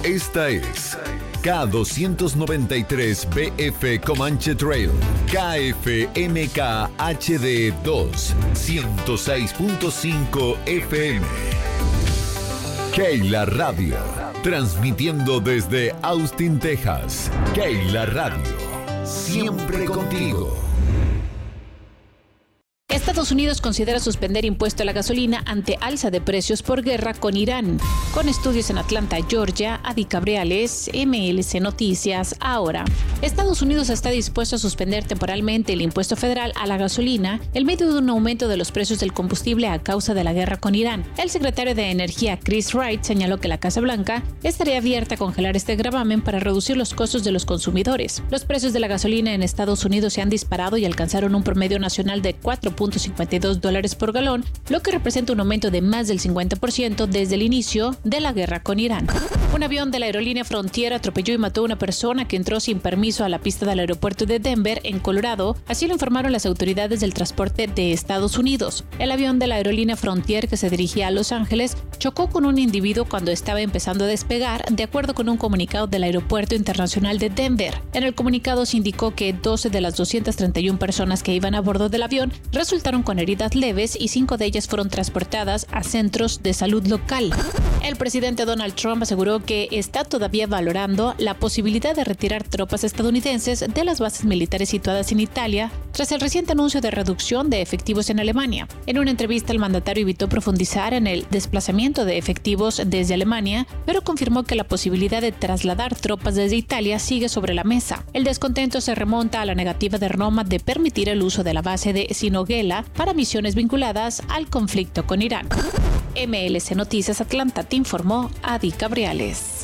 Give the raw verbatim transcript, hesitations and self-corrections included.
Esta es K doscientos noventa y tres B F Comanche Trail, K F M K H D dos, ciento seis punto cinco F M. Keila Radio, transmitiendo desde Austin, Texas. Keila Radio, siempre contigo. Estados Unidos considera suspender impuesto a la gasolina ante alza de precios por guerra con Irán. Con estudios en Atlanta, Georgia, Adi Cabriales, M L C Noticias, ahora. Estados Unidos está dispuesto a suspender temporalmente el impuesto federal a la gasolina en medio de un aumento de los precios del combustible a causa de la guerra con Irán. El secretario de Energía, Chris Wright, señaló que la Casa Blanca estaría abierta a congelar este gravamen para reducir los costos de los consumidores. Los precios de la gasolina en Estados Unidos se han disparado y alcanzaron un promedio nacional de cuatro punto cincuenta y dos dólares por galón, lo que representa un aumento de más del cincuenta por ciento desde el inicio de la guerra con Irán. Un avión de la aerolínea Frontier atropelló y mató a una persona que entró sin permiso a la pista del aeropuerto de Denver, en Colorado, así lo informaron las autoridades del transporte de Estados Unidos. El avión de la aerolínea Frontier, que se dirigía a Los Ángeles, chocó con un individuo cuando estaba empezando a despegar, de acuerdo con un comunicado del Aeropuerto Internacional de Denver. En el comunicado se indicó que doce de las doscientas treinta y una personas que iban a bordo del avión resultaron con heridas leves y cinco de ellas fueron transportadas a centros de salud local. El presidente Donald Trump aseguró que está todavía valorando la posibilidad de retirar tropas estadounidenses de las bases militares situadas en Italia tras el reciente anuncio de reducción de efectivos en Alemania. En una entrevista, el mandatario evitó profundizar en el desplazamiento de efectivos desde Alemania, pero confirmó que la posibilidad de trasladar tropas desde Italia sigue sobre la mesa. El descontento se remonta a la negativa de Roma de permitir el uso de la base de Sinoghela para misiones vinculadas al conflicto con Irán. M L C Noticias Atlanta, te informó Adi Cabriales.